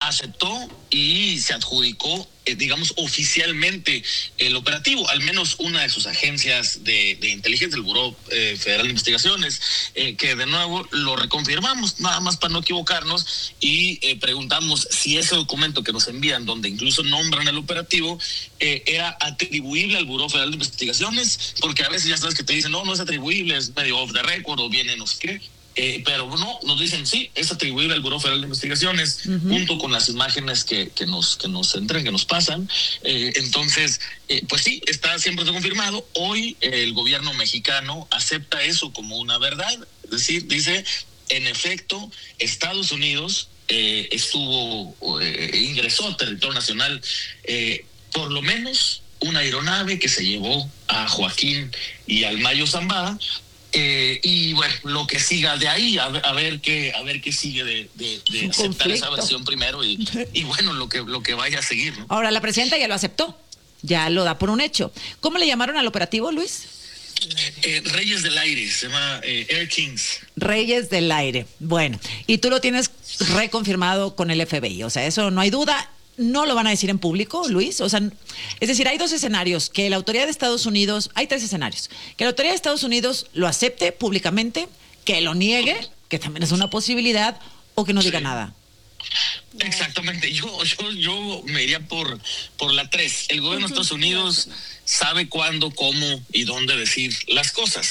aceptó y se adjudicó, digamos, oficialmente el operativo. Al menos una de sus agencias de inteligencia, el Buró Federal de Investigaciones, que de nuevo lo reconfirmamos, nada más para no equivocarnos, y preguntamos si ese documento que nos envían, donde incluso nombran el operativo, era atribuible al Buró Federal de Investigaciones, porque a veces ya sabes que te dicen, no es atribuible, es medio off the record, o viene no sé qué. Pero no, nos dicen sí, es atribuible al Buró Federal de Investigaciones, junto con las imágenes que nos entran, que nos pasan. Entonces, pues sí, está siempre confirmado. Hoy el gobierno mexicano acepta eso como una verdad. Es decir, dice, en efecto, Estados Unidos ingresó a territorio nacional por lo menos una aeronave que se llevó a Joaquín y al Mayo Zambada. Y bueno, lo que siga de ahí, a ver qué sigue de aceptar esa versión primero y bueno, lo que vaya a seguir, ¿no? Ahora, la presidenta ya lo aceptó, ya lo da por un hecho. ¿Cómo le llamaron al operativo, Luis? Reyes del Aire, se llama Air Kings. Reyes del Aire. Bueno, y tú lo tienes reconfirmado con el FBI, o sea, eso no hay duda. No lo van a decir en público, Luis. O sea, es decir, hay dos escenarios. Que la autoridad de Estados Unidos, hay tres escenarios. Que la autoridad de Estados Unidos lo acepte públicamente, que lo niegue, que también es una posibilidad, o que no diga nada. Exactamente. Yo me iría por la 3. El gobierno de Estados Unidos sabe cuándo, cómo y dónde decir las cosas.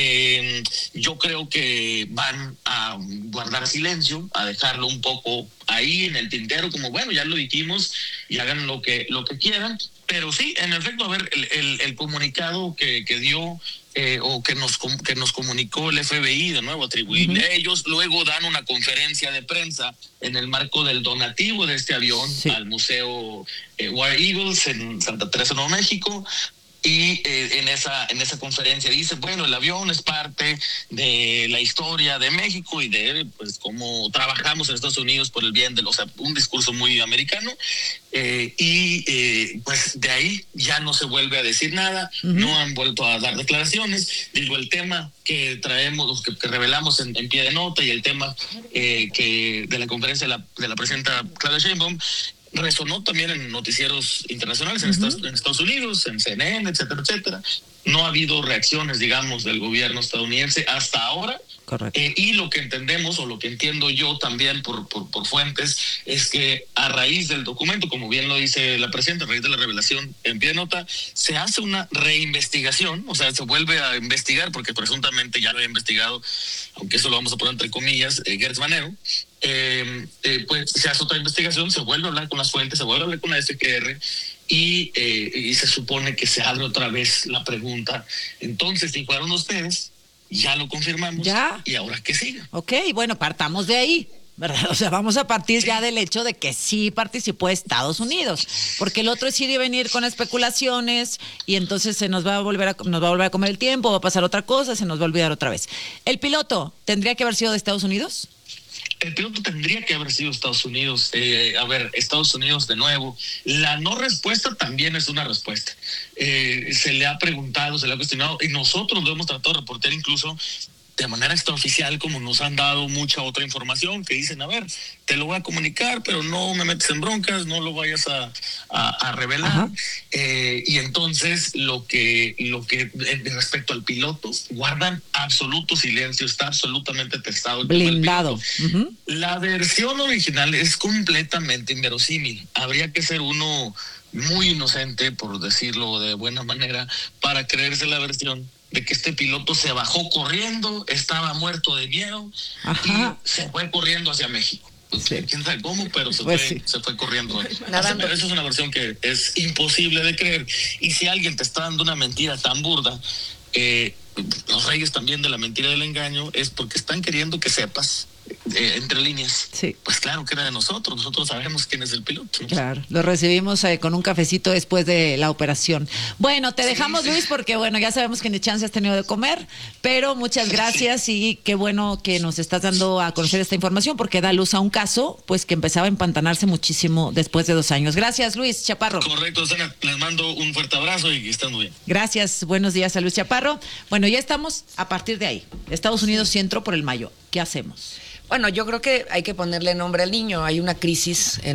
Yo creo que van a guardar silencio, a dejarlo un poco ahí en el tintero, como bueno, ya lo dijimos y hagan lo que quieran. Pero sí, en efecto, a ver, el comunicado que dio o que nos comunicó el FBI, de nuevo atribuible a ellos, luego dan una conferencia de prensa en el marco del donativo de este avión al Museo War Eagles en Santa Teresa, Nuevo México. Y en esa conferencia dice, bueno, el avión es parte de la historia de México y de pues cómo trabajamos en Estados Unidos por el bien o sea, un discurso muy americano. Pues de ahí ya no se vuelve a decir nada, no han vuelto a dar declaraciones. Digo, el tema que traemos, que revelamos en pie de nota, y el tema que de la conferencia de la presidenta Claudia Sheinbaum, resonó también en noticieros internacionales en Estados Unidos, en CNN, etcétera, etcétera. No ha habido reacciones, digamos, del gobierno estadounidense hasta ahora. Correcto. Y lo que entendemos, o lo que entiendo yo también por fuentes, es que a raíz del documento, como bien lo dice la presidenta, a raíz de la revelación en pie de nota, se hace una reinvestigación, o sea, se vuelve a investigar, porque presuntamente ya lo había investigado, aunque eso lo vamos a poner entre comillas, Gertz Manero. Pues se hace otra investigación, se vuelve a hablar con las fuentes, se vuelve a hablar con la SQR, y se supone que se abre otra vez la pregunta. Entonces, si fueron ustedes, ya lo confirmamos. ¿Ya? ¿Y ahora qué sigue? Ok, bueno, partamos de ahí, ¿verdad? O sea, vamos a partir ya del hecho de que sí participó Estados Unidos, porque el otro es ir y venir con especulaciones, y entonces se nos va a volver a comer el tiempo, va a pasar otra cosa, se nos va a olvidar otra vez. ¿El piloto tendría que haber sido de Estados Unidos? El piloto tendría que haber sido Estados Unidos. A ver, Estados Unidos de nuevo. La no respuesta también es una respuesta. Se le ha preguntado, se le ha cuestionado, y nosotros lo hemos tratado de reportear incluso de manera extraoficial, como nos han dado mucha otra información, que dicen, a ver, te lo voy a comunicar, pero no me metes en broncas, no lo vayas a revelar. Y entonces lo que respecto al piloto, guardan absoluto silencio, está absolutamente testado. Blindado. La versión original es completamente inverosímil. Habría que ser uno muy inocente, por decirlo de buena manera, para creerse la versión de que este piloto se bajó corriendo, estaba muerto de miedo y se fue corriendo hacia México. Quién sabe cómo, pero se fue corriendo. Pero esa es una versión que es imposible de creer. Y si alguien te está dando una mentira tan burda, los reyes también de la mentira y del engaño, es porque están queriendo que sepas entre líneas. Pues claro que era de nosotros sabemos quién es el piloto, ¿no? Claro, lo recibimos con un cafecito después de la operación. Bueno, te dejamos, Luis, porque bueno, ya sabemos que ni chance has tenido de comer, pero muchas gracias y qué bueno que nos estás dando a conocer esta información, porque da luz a un caso pues que empezaba a empantanarse muchísimo después de 2 años. Gracias, Luis Chaparro. Correcto, Susana, les mando un fuerte abrazo y que estén muy bien. Gracias, buenos días a Luis Chaparro. Bueno, ya estamos a partir de ahí. Estados Unidos sí entró por el Mayo. ¿Qué hacemos? Bueno, yo creo que hay que ponerle nombre al niño. Hay una crisis en